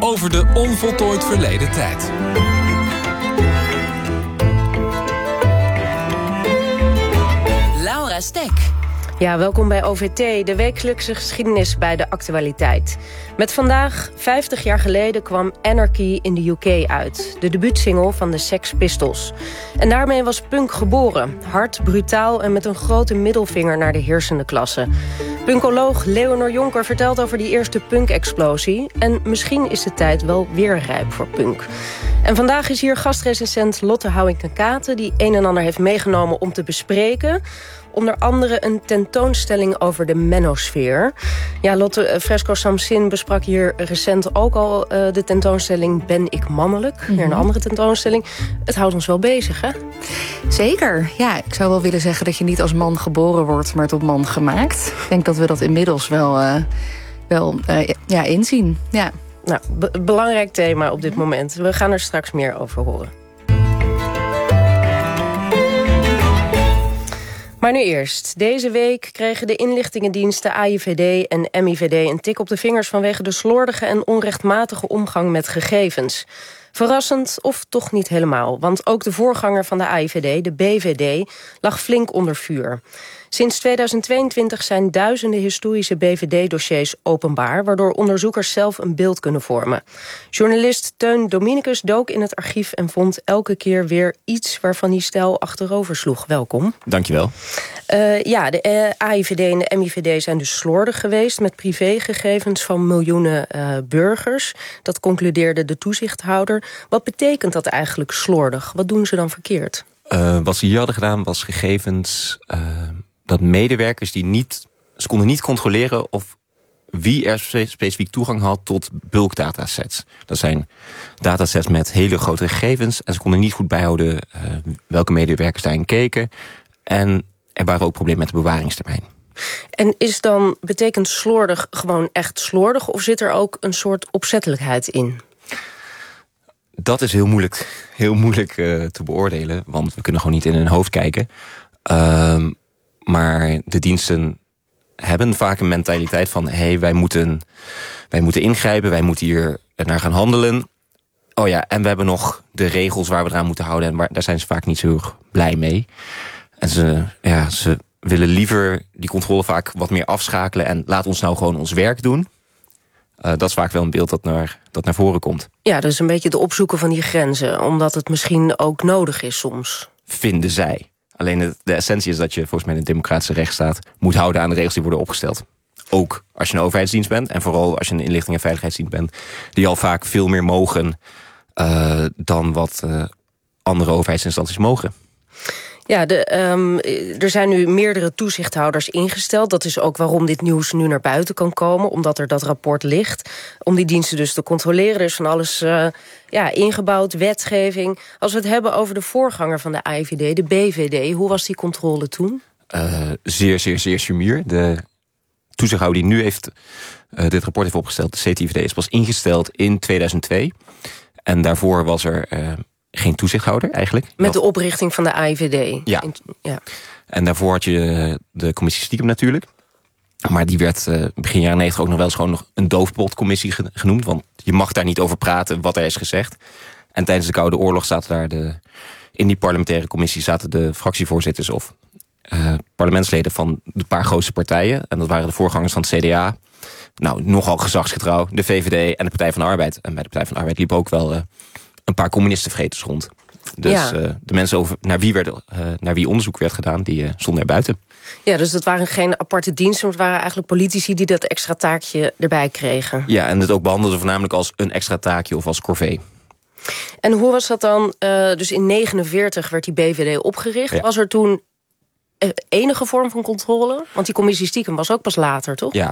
over de onvoltooid verleden tijd. Laura Stek. Ja, welkom bij OVT, de wekelijkse geschiedenis bij de actualiteit. Met vandaag, 50 jaar geleden, kwam Anarchy in de UK uit. De debuutsingle van de Sex Pistols. En daarmee was punk geboren. Hard, brutaal en met een grote middelvinger naar de heersende klasse. Punkoloog Leonor Jonker vertelt over die eerste punk-explosie. En misschien is de tijd wel weer rijp voor punk. En vandaag is hier gastrecensent Lotte Houwink-Kate... die een en ander heeft meegenomen om te bespreken. Onder andere een tentoonstelling over de menosfeer. Ja, Lotte, Fresco Samsin besprak hier recent ook al de tentoonstelling Ben ik mannelijk? Weer een andere tentoonstelling. Het houdt ons wel bezig, hè? Zeker, ja. Ik zou wel willen zeggen dat je niet als man geboren wordt, maar tot man gemaakt. Ik denk dat we dat inmiddels wel inzien, ja. Nou, belangrijk thema op dit moment. We gaan er straks meer over horen. Maar nu eerst. Deze week kregen de inlichtingendiensten AIVD en MIVD een tik op de vingers vanwege de slordige en onrechtmatige omgang met gegevens. Verrassend of toch niet helemaal, want ook de voorganger van de AIVD, de BVD, lag flink onder vuur. Sinds 2022 zijn duizenden historische BVD-dossiers openbaar, waardoor onderzoekers zelf een beeld kunnen vormen. Journalist Teun Dominicus dook in het archief en vond elke keer weer iets waarvan hij stijl achterover sloeg. Welkom. Dankjewel. De AIVD en de MIVD zijn dus slordig geweest met privégegevens van miljoenen burgers. Dat concludeerde de toezichthouder. Wat betekent dat eigenlijk slordig? Wat doen ze dan verkeerd? Wat ze hier hadden gedaan was gegevens dat medewerkers ze konden niet controleren of wie er specifiek toegang had tot bulkdatasets. Dat zijn datasets met hele grote gegevens en ze konden niet goed bijhouden welke medewerkers daarin keken. En er waren ook problemen met de bewaringstermijn. En betekent slordig gewoon echt slordig of zit er ook een soort opzettelijkheid in? Dat is heel moeilijk te beoordelen, want we kunnen gewoon niet in hun hoofd kijken. Maar de diensten hebben vaak een mentaliteit van wij moeten ingrijpen, wij moeten hier naar gaan handelen. Oh ja, en we hebben nog de regels waar we eraan moeten houden en daar zijn ze vaak niet zo heel blij mee. En ze willen liever die controle vaak wat meer afschakelen en laat ons nou gewoon ons werk doen. Dat is vaak wel een beeld dat naar voren komt. Ja, dus een beetje het opzoeken van die grenzen, omdat het misschien ook nodig is soms. Vinden zij. Alleen de essentie is dat je volgens mij in een democratische rechtsstaat moet houden aan de regels die worden opgesteld. Ook als je een overheidsdienst bent en vooral als je een inlichting- en veiligheidsdienst bent, die al vaak veel meer mogen dan wat andere overheidsinstanties mogen. Ja, er zijn nu meerdere toezichthouders ingesteld. Dat is ook waarom dit nieuws nu naar buiten kan komen, omdat er dat rapport ligt. Om die diensten dus te controleren. Er is van alles ingebouwd, wetgeving. Als we het hebben over de voorganger van de AIVD, de BVD, hoe was die controle toen? Zeer, zeer, zeer sumier. De toezichthouder die nu dit rapport heeft opgesteld, de CTIVD, is pas ingesteld in 2002. En daarvoor was er geen toezichthouder eigenlijk. Met de oprichting van de AIVD. Ja. En daarvoor had je de commissie stiekem natuurlijk. Maar die werd begin jaren 90 ook nog wel eens gewoon nog een doofpotcommissie genoemd. Want je mag daar niet over praten wat er is gezegd. En tijdens de Koude Oorlog zaten daar in die parlementaire commissie zaten de fractievoorzitters of parlementsleden van de paar grootste partijen. En dat waren de voorgangers van het CDA. Nou, nogal gezagsgetrouw. De VVD en de Partij van de Arbeid. En bij de Partij van de Arbeid liepen ook wel een paar communistenvreters rond. Dus de mensen over naar wie onderzoek werd gedaan, die stonden er buiten. Ja, dus dat waren geen aparte diensten, maar het waren eigenlijk politici die dat extra taakje erbij kregen. Ja, en het ook behandelden voornamelijk als een extra taakje of als corvée. En hoe was dat dan? Dus in 1949 werd die BVD opgericht. Ja. Was er toen enige vorm van controle? Want die commissie stiekem was ook pas later, toch? Ja,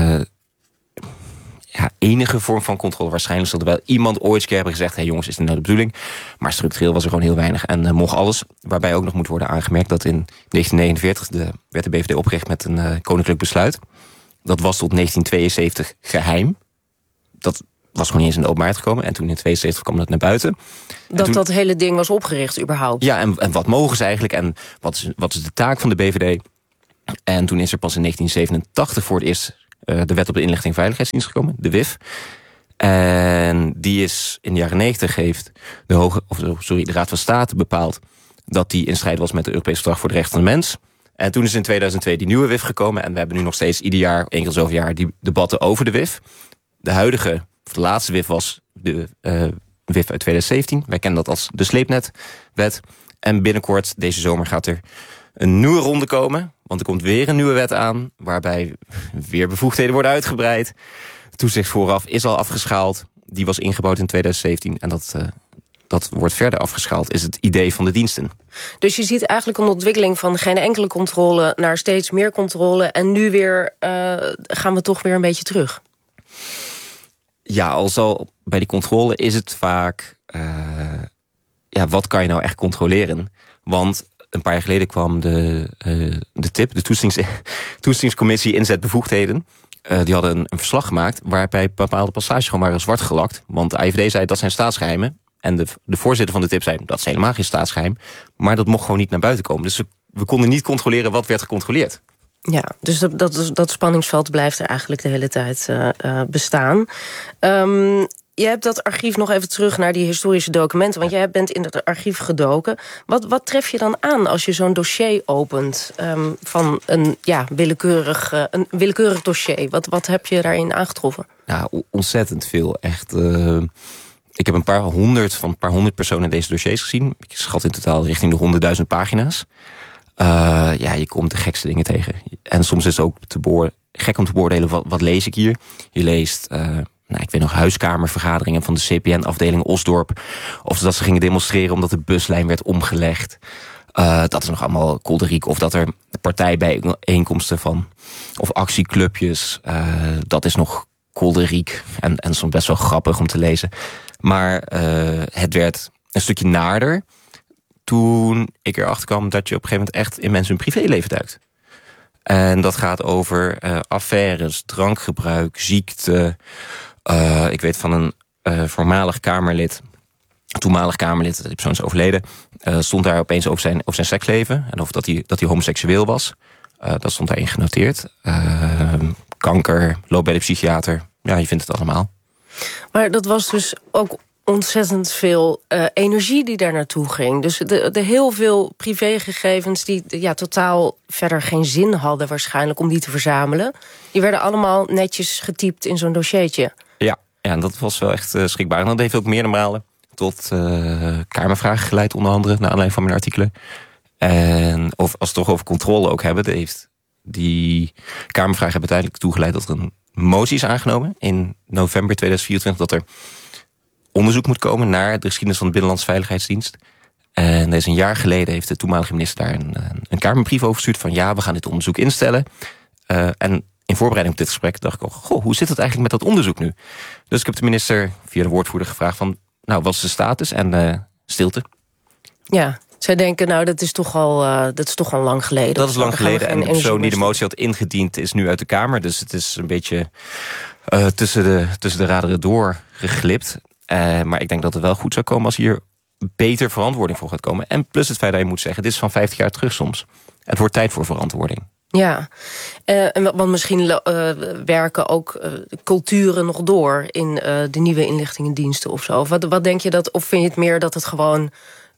enige vorm van controle. Waarschijnlijk zal er wel iemand ooit een keer hebben gezegd, jongens, is dit nou de bedoeling? Maar structureel was er gewoon heel weinig en mocht alles. Waarbij ook nog moet worden aangemerkt dat in 1949 werd de BVD opgericht met een koninklijk besluit. Dat was tot 1972 geheim. Dat was gewoon niet eens in de openbaarheid gekomen. En toen in 1972 kwam dat naar buiten. Dat hele ding was opgericht überhaupt. Ja, en wat mogen ze eigenlijk? En wat is de taak van de BVD? En toen is er pas in 1987 voor het eerst de wet op de inlichting en veiligheidsdienst gekomen, de WIF. En En die is in de jaren 90 heeft de Raad van State bepaald dat die in strijd was met het Europees Verdrag voor de Rechten van de Mens. En toen is in 2002 die nieuwe WIF gekomen. En we hebben nu nog steeds ieder jaar, 1 keer zoveel jaar, die debatten over de WIF. De laatste WIF was de WIF uit 2017. Wij kennen dat als de sleepnetwet. En binnenkort, deze zomer, gaat er een nieuwe ronde komen. Want er komt weer een nieuwe wet aan, waarbij weer bevoegdheden worden uitgebreid. Toezicht vooraf is al afgeschaald. Die was ingebouwd in 2017. En dat wordt verder afgeschaald, is het idee van de diensten. Dus je ziet eigenlijk een ontwikkeling van geen enkele controle naar steeds meer controle. En nu weer gaan we toch weer een beetje terug. Ja, al bij die controle is het vaak wat kan je nou echt controleren? Want een paar jaar geleden kwam de TIP, de Toetsingscommissie Inzetbevoegdheden. Die hadden een verslag gemaakt waarbij bepaalde passages gewoon waren zwart gelakt. Want de IVD zei dat zijn staatsgeheimen. En de voorzitter van de TIP zei dat is helemaal geen staatsgeheim. Maar dat mocht gewoon niet naar buiten komen. Dus we konden niet controleren wat werd gecontroleerd. Ja, dus dat spanningsveld blijft er eigenlijk de hele tijd bestaan. Je hebt dat archief nog even terug naar die historische documenten. Want jij bent in het archief gedoken. Wat tref je dan aan als je zo'n dossier opent van een willekeurig dossier? Wat heb je daarin aangetroffen? Nou, ontzettend veel. Echt. Ik heb een paar honderd personen deze dossiers gezien. Ik schat in totaal richting de 100.000 pagina's. Je komt de gekste dingen tegen. En soms is het ook gek om te beoordelen, wat lees ik hier? Je leest, ik weet nog, huiskamervergaderingen van de CPN-afdeling Osdorp. Of dat ze gingen demonstreren omdat de buslijn werd omgelegd. Dat is nog allemaal kolderiek. Of dat er partijbijeenkomsten of actieclubjes. Dat is nog kolderiek. En soms best wel grappig om te lezen. Maar het werd een stukje naarder toen ik erachter kwam dat je op een gegeven moment echt in mensen hun privéleven duikt. En dat gaat over affaires, drankgebruik, ziekte. Ik weet van een toenmalig Kamerlid, die persoon is overleden, stond daar opeens over zijn seksleven en over dat hij homoseksueel was. Dat stond daarin genoteerd. Kanker, loopt bij de psychiater. Ja, je vindt het allemaal. Maar dat was dus ook ontzettend veel energie die daar naartoe ging. Dus de heel veel privégegevens die totaal verder geen zin hadden waarschijnlijk om die te verzamelen. Die werden allemaal netjes getypt in zo'n dossiertje. Ja, en dat was wel echt schrikbaar. En dat heeft ook meerdere malen tot Kamervragen geleid, onder andere, naar aanleiding van mijn artikelen. En als we het toch over controle ook hebben, die Kamervragen hebben uiteindelijk toegeleid dat er een motie is aangenomen in november 2024 dat er onderzoek moet komen naar de geschiedenis van de Binnenlandse Veiligheidsdienst. En een jaar geleden heeft de toenmalige minister daar een Kamerbrief over gestuurd van we gaan dit onderzoek instellen. En in voorbereiding op dit gesprek dacht ik hoe zit het eigenlijk met dat onderzoek nu? Dus ik heb de minister via de woordvoerder gevraagd van, wat is de status? En stilte. Ja, zij denken, dat is toch al lang geleden. Dat is lang geleden en de persoon die de motie had ingediend is nu uit de Kamer. Dus het is een beetje tussen de raderen doorgeglipt. Maar ik denk dat het wel goed zou komen als hier beter verantwoording voor gaat komen. En plus het feit dat je moet zeggen, dit is van 50 jaar terug soms. Het wordt tijd voor verantwoording. Ja, want misschien werken ook culturen nog door in de nieuwe inlichtingendiensten of zo. Wat denk je of vind je het meer dat het gewoon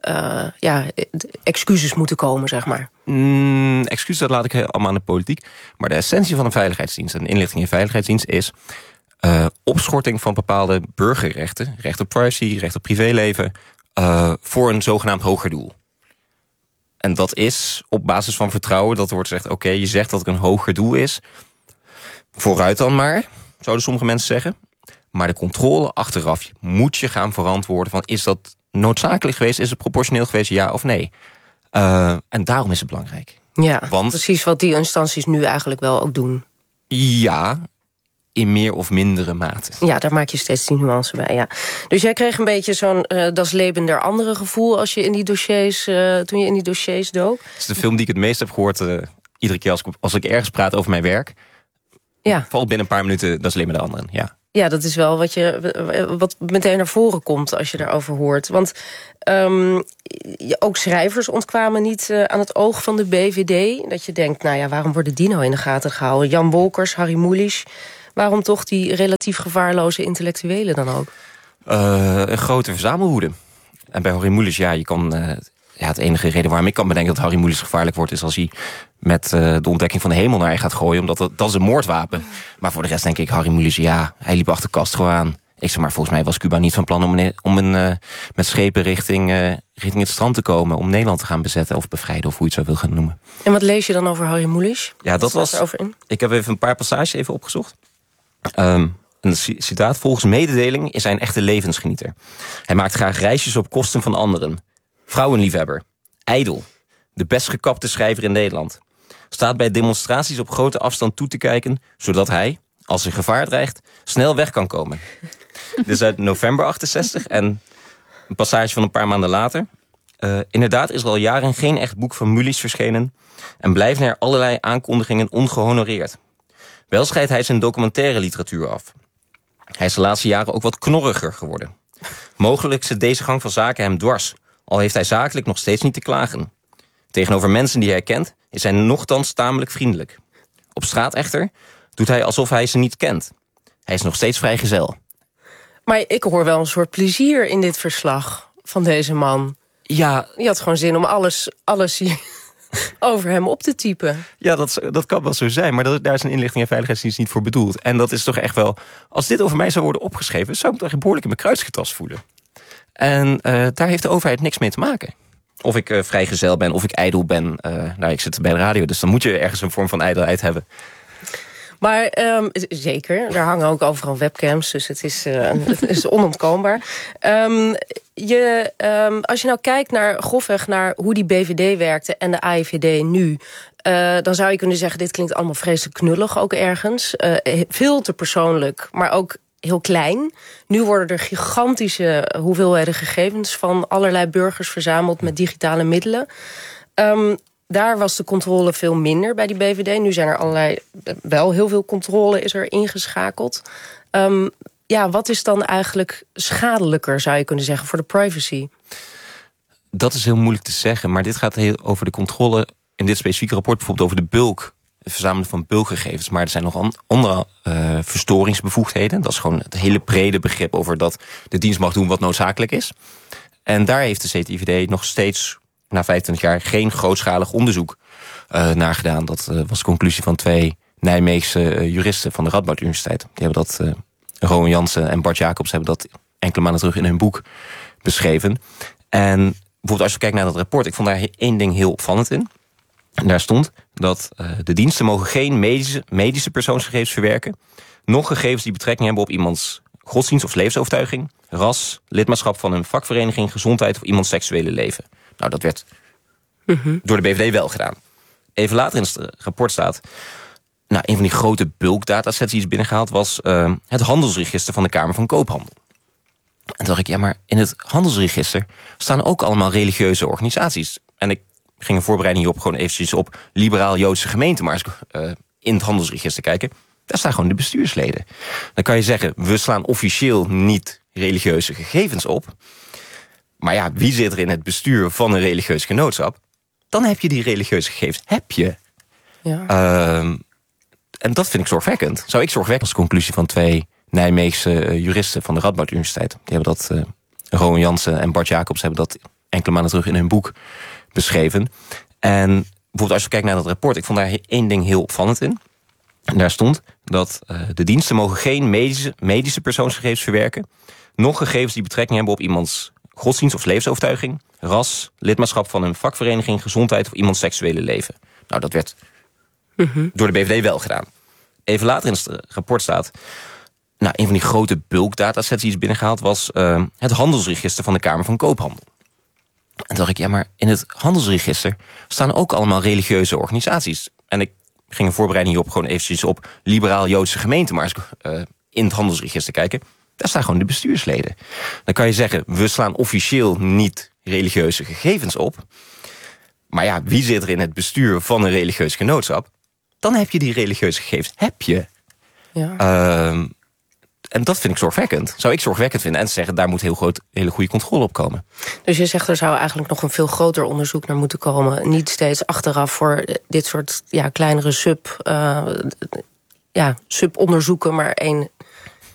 excuses moeten komen, zeg maar? Excuses, dat laat ik allemaal aan de politiek. Maar de essentie van een veiligheidsdienst en inlichting en veiligheidsdienst is opschorting van bepaalde burgerrechten, recht op privacy, recht op privéleven, voor een zogenaamd hoger doel. En dat is op basis van vertrouwen, dat er wordt gezegd, oké, je zegt dat er een hoger doel is. Vooruit dan maar, zouden sommige mensen zeggen. Maar de controle achteraf moet je gaan verantwoorden van, is dat noodzakelijk geweest, is het proportioneel geweest, ja of nee? En daarom is het belangrijk. Ja, want precies wat die instanties nu eigenlijk wel ook doen. Ja, in meer of mindere mate. Ja, daar maak je steeds die nuance bij, ja. Dus jij kreeg een beetje zo'n das Leben der andere gevoel als je in die dossiers, toen je in die dossiers dook? Het is de film die ik het meest heb gehoord iedere keer als ik ergens praat over mijn werk. Ja. Valt binnen een paar minuten das Leben der anderen, ja. Ja, dat is wel wat meteen naar voren komt als je daarover hoort. Want ook schrijvers ontkwamen niet aan het oog van de BVD. Dat je denkt, waarom worden die nou in de gaten gehouden? Jan Wolkers, Harry Mulisch. Waarom toch die relatief gevaarloze intellectuelen dan ook? Een grote verzamelwoede. En bij Harry Mulisch, je kan... het enige reden waarom ik kan bedenken dat Harry Mulisch gevaarlijk wordt... is als hij met de ontdekking van de hemel naar je gaat gooien... omdat dat is een moordwapen. Maar voor de rest denk ik, Harry Mulisch, hij liep achter Castro aan. Ik zeg maar, volgens mij was Cuba niet van plan om met schepen richting het strand te komen... om Nederland te gaan bezetten of bevrijden, of hoe je het zo wil gaan noemen. En wat lees je dan over Harry Mulisch? Ja, dat was... Ik heb even een paar passages opgezocht. Een citaat. Volgens mededeling is hij een echte levensgenieter. Hij maakt graag reisjes op kosten van anderen. Vrouwenliefhebber. Ijdel. De best gekapte schrijver in Nederland. Staat bij demonstraties op grote afstand toe te kijken... zodat hij, als er gevaar dreigt, snel weg kan komen. Dit is uit november 68 en een passage van een paar maanden later. Inderdaad is er al jaren geen echt boek van Mulisch verschenen... en blijven er allerlei aankondigingen ongehonoreerd. Wel scheidt hij zijn documentaire literatuur af. Hij is de laatste jaren ook wat knorriger geworden. Mogelijk zit deze gang van zaken hem dwars... al heeft hij zakelijk nog steeds niet te klagen. Tegenover mensen die hij kent is hij nochtans tamelijk vriendelijk. Op straat echter doet hij alsof hij ze niet kent. Hij is nog steeds vrijgezel. Maar ik hoor wel een soort plezier in dit verslag van deze man. Ja, je had gewoon zin om alles hier over hem op te typen. Ja, dat kan wel zo zijn. Maar daar is een inlichting en veiligheidsdienst niet voor bedoeld. En dat is toch echt wel... Als dit over mij zou worden opgeschreven... zou ik me toch behoorlijk in mijn kruis getast voelen. En daar heeft de overheid niks mee te maken. Of ik vrijgezel ben, of ik ijdel ben. Ik zit bij de radio, dus dan moet je ergens een vorm van ijdelheid hebben. Maar zeker, daar hangen ook overal webcams, dus het is onontkoombaar. Als je nou kijkt grofweg naar hoe die BVD werkte en de AIVD nu... dan zou je kunnen zeggen, dit klinkt allemaal vreselijk knullig ook ergens. Veel te persoonlijk, maar ook heel klein. Nu worden er gigantische hoeveelheden gegevens van allerlei burgers verzameld met digitale middelen. Daar was de controle veel minder bij die BVD. Nu zijn er wel heel veel controle is er ingeschakeld. Wat is dan eigenlijk schadelijker, zou je kunnen zeggen, voor de privacy? Dat is heel moeilijk te zeggen, maar dit gaat heel over de controle... in dit specifieke rapport bijvoorbeeld over de bulk... het verzamelen van bulkgegevens. Maar er zijn nog andere verstoringsbevoegdheden. Dat is gewoon het hele brede begrip over dat de dienst mag doen wat noodzakelijk is. En daar heeft de CTIVD nog steeds, na 25 jaar, geen grootschalig onderzoek naar gedaan. Dat was de conclusie van 2 Nijmeegse juristen van de Radboud Universiteit. Die hebben dat, Rowan Jansen en Bart Jacobs, hebben dat enkele maanden terug in hun boek beschreven. En bijvoorbeeld als je kijkt naar dat rapport, ik vond daar 1 ding heel opvallend in. En daar stond dat de diensten mogen geen medische persoonsgegevens verwerken... nog gegevens die betrekking hebben op iemands godsdienst of levensovertuiging... ras, lidmaatschap van een vakvereniging, gezondheid of iemands seksuele leven. Nou, dat werd door de BVD wel gedaan. Even later in het rapport staat... een van die grote bulkdatasets die is binnengehaald... was het handelsregister van de Kamer van Koophandel. En toen dacht ik, maar in het handelsregister... staan ook allemaal religieuze organisaties. En ik ging een voorbereiding hierop gewoon eventjes op liberaal-Joodse gemeenten... maar eens in het handelsregister kijken. Daar staan gewoon de bestuursleden. Dan kan je zeggen, we slaan officieel niet religieuze gegevens op. Maar wie zit er in het bestuur van een religieus genootschap? Dan heb je die religieuze gegevens. Heb je. Ja. En dat vind ik zorgwekkend. Zou ik zorgwekkend als conclusie van 2 Nijmeegse juristen van de Radboud Universiteit. Die hebben dat, Rowan Jansen en Bart Jacobs hebben dat enkele maanden terug in hun boek beschreven. En bijvoorbeeld als je kijkt naar dat rapport, ik vond daar 1 ding heel opvallend in. En daar stond dat de diensten mogen geen medische persoonsgegevens verwerken, nog gegevens die betrekking hebben op iemands godsdienst of levensovertuiging, ras, lidmaatschap van een vakvereniging, gezondheid of iemands seksuele leven. Nou, dat werd door de BVD wel gedaan. Even later in het rapport staat... een van die grote bulkdatasets die is binnengehaald... was het handelsregister van de Kamer van Koophandel. En toen dacht ik, maar in het handelsregister... staan ook allemaal religieuze organisaties. En ik ging een voorbereiding hierop gewoon eventjes op liberaal-Joodse gemeenten... maar eens in het handelsregister kijken. Daar staan gewoon de bestuursleden. Dan kan je zeggen, we slaan officieel niet religieuze gegevens op. Maar wie zit er in het bestuur van een religieus genootschap? Dan heb je die religieuze gegevens. Heb je. Ja. En dat vind ik zorgwekkend. Zou ik zorgwekkend vinden en zeggen, daar moet hele goede controle op komen. Dus je zegt, er zou eigenlijk nog een veel groter onderzoek naar moeten komen. Niet steeds achteraf voor dit soort kleinere subonderzoeken, maar 1